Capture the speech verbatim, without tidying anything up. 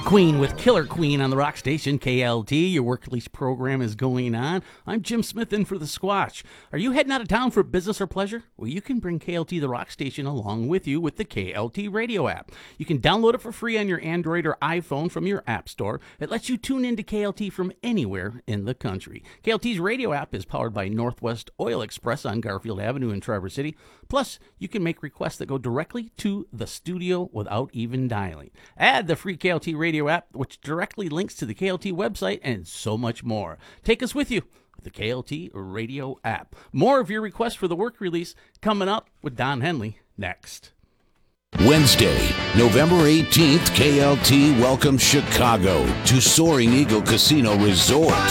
Queen with Killer Queen on the rock station K L T. Your work release program is going on. I'm Jim Smith in for the Squatch. Are you heading out of town for business or pleasure? Well, you can bring K L T the rock station along with you with the K L T radio app. You can download it for free on your Android or iPhone from your app store. It lets you tune into K L T from anywhere in the country. K L T's radio app is powered by Northwest Oil Express on Garfield Avenue in Traverse City. Plus, you can make requests that go directly to the studio without even dialing. Add the free K L T radio app, which directly links to the K L T website, and so much more. Take us with you with the K L T radio app. More of your requests for the work release coming up with Don Henley next. Wednesday, November eighteenth, K L T welcomes Chicago to Soaring Eagle Casino Resort.